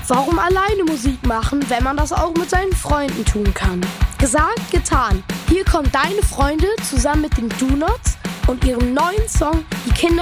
Warum alleine Musik machen, wenn man das auch mit seinen Freunden tun kann? Gesagt, getan. Hier kommen deine Freunde zusammen mit den Donuts und ihrem neuen Song Die Kinder